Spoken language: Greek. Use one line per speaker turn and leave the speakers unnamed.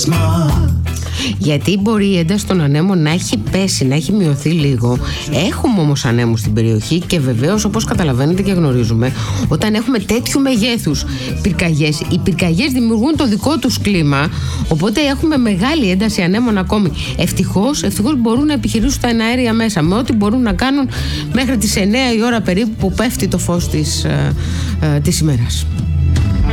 Γιατί μπορεί η ένταση των ανέμων να έχει πέσει, να έχει μειωθεί λίγο. Έχουμε όμως ανέμους στην περιοχή και βεβαίως, όπως καταλαβαίνετε και γνωρίζουμε, όταν έχουμε τέτοιου μεγέθους πυρκαγιές, οι πυρκαγιές δημιουργούν το δικό τους κλίμα, οπότε έχουμε μεγάλη ένταση ανέμων ακόμη. Ευτυχώς μπορούν να επιχειρήσουν τα εναέρια μέσα με ό,τι μπορούν να κάνουν μέχρι τις 9 η ώρα περίπου που πέφτει το φως της ημέρας.